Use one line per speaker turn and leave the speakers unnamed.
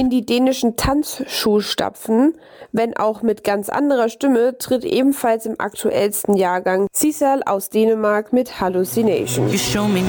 In die dänischen Tanzschuhstapfen, wenn auch mit ganz anderer Stimme, tritt ebenfalls im aktuellsten Jahrgang Sissel aus Dänemark mit Hallucination.
You show me